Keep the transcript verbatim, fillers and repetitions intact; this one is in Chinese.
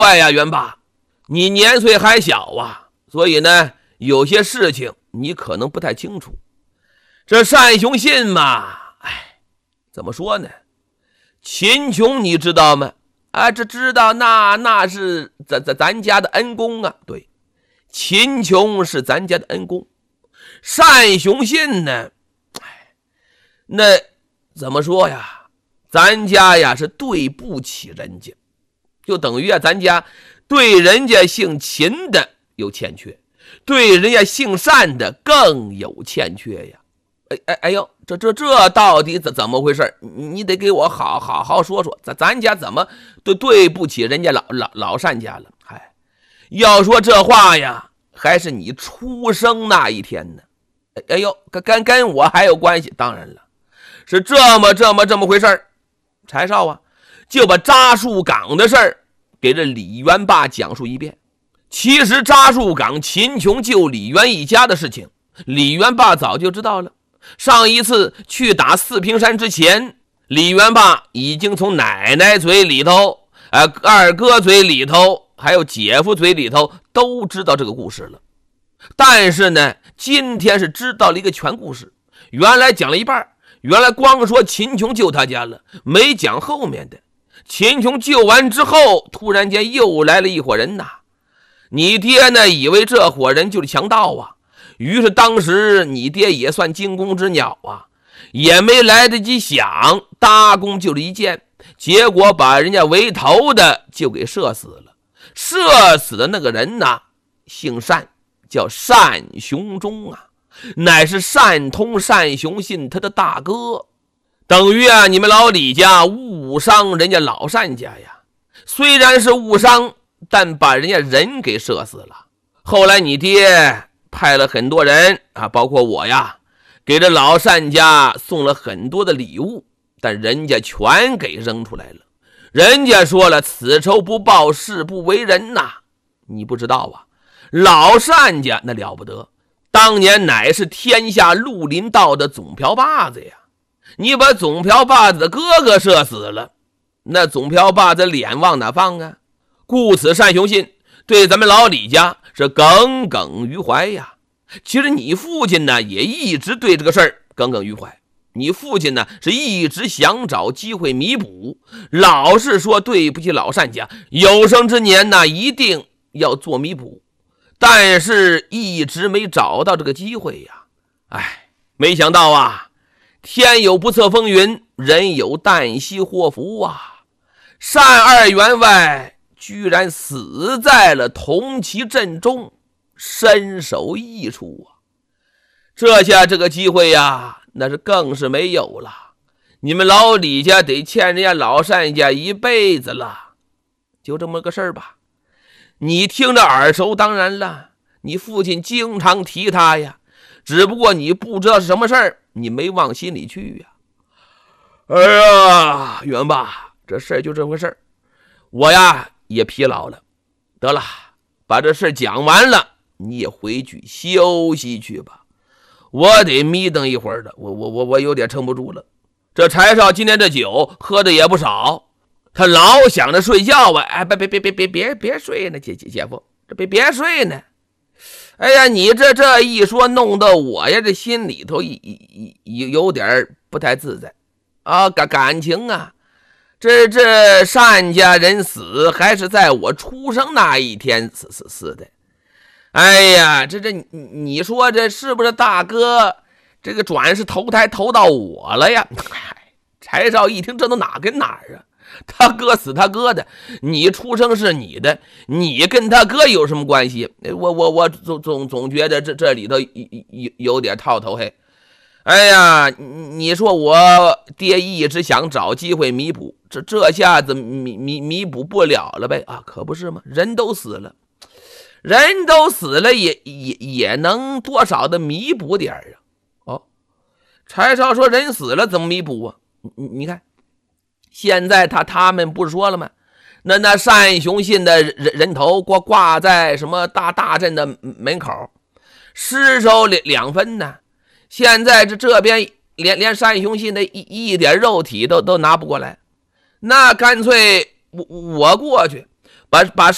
哎呀，元爸，你年岁还小啊，所以呢，有些事情你可能不太清楚。这单雄信嘛，哎，怎么说呢？秦琼你知道吗？啊，这知道，那那是咱咱咱家的恩公啊。对，秦琼是咱家的恩公。单雄信呢，哎，那怎么说呀？咱家呀是对不起人家，就等于啊，咱家对人家姓秦的有欠缺，对人家姓单的更有欠缺呀。哎哎哎呦，这这这到底怎怎么回事？你得给我好好好说说，咱咱家怎么对对不起人家老老老单家了？哎，要说这话呀，还是你出生那一天呢。哎哎呦，跟跟跟我还有关系？当然了，是这么这么这么回事。柴少啊，就把扎树岗的事儿给这李元霸讲述一遍。其实扎树岗秦琼救李元一家的事情，李元霸早就知道了。上一次去打四平山之前，李元霸已经从奶奶嘴里头、呃、二哥嘴里头还有姐夫嘴里头都知道这个故事了。但是呢，今天是知道了一个全故事。原来讲了一半，原来光说秦琼救他家了，没讲后面的。秦琼救完之后，突然间又来了一伙人呐。你爹呢，以为这伙人就是强盗啊，于是当时你爹也算惊弓之鸟啊，也没来得及想，搭弓就了一箭，结果把人家围头的就给射死了。射死的那个人呢，姓单，叫单雄忠啊，乃是单通单雄信他的大哥。等于啊，你们老李家误伤人家老单家呀。虽然是误伤，但把人家人给射死了。后来你爹派了很多人啊，包括我呀，给这老单家送了很多的礼物，但人家全给扔出来了。人家说了，此仇不报，誓不为人呐。你不知道啊，老单家那了不得，当年乃是天下绿林道的总瓢把子呀。你把总瓢把子的哥哥射死了，那总瓢把子脸往哪放啊？故此单雄信对咱们老李家是耿耿于怀呀。其实你父亲呢，也一直对这个事儿耿耿于怀。你父亲呢，是一直想找机会弥补，老是说对不起老单家，有生之年呢，一定要做弥补，但是一直没找到这个机会呀。哎，没想到啊，天有不测风云，人有旦夕祸福啊。单二员外居然死在了铜旗阵中，身首异处啊！这下这个机会呀，那是更是没有了。你们老李家得欠人家老单家一辈子了。就这么个事儿吧，你听着耳熟，当然了，你父亲经常提他呀，只不过你不知道是什么事儿，你没往心里去呀。哎呀，元爸，这事儿就这回事儿，我呀也疲劳了。得了，把这事讲完了，你也回去休息去吧。我得眯瞪一会儿的，我我我我有点撑不住了。这柴少今天这酒喝的也不少，他老想着睡觉啊。哎，别别别别别别别睡呢，姐姐姐夫，这别别睡呢。哎呀，你这这一说，弄得我呀这心里头有有有点不太自在啊。感感情啊，这这单家人死还是在我出生那一天死死死的。哎呀，这这你说这是不是大哥这个转世投胎投到我了呀？柴少一听，这都哪跟哪儿啊？他哥死他哥的，你出生是你的，你跟他哥有什么关系？我我我总总总觉得这这里头有有点套头嘿。哎呀，你说我爹一直想找机会弥补，这这下子弥弥弥补不了了呗？啊，可不是吗？人都死了，人都死了也也也能多少的弥补点啊。哦，柴少说人死了怎么弥补啊？你你看。现在他他们不是说了吗？那那单雄信的人人头挂挂在什么大大阵的门口，尸首两两分呢。现在这这边连连单雄信的一一点肉体都都拿不过来，那干脆我我过去把把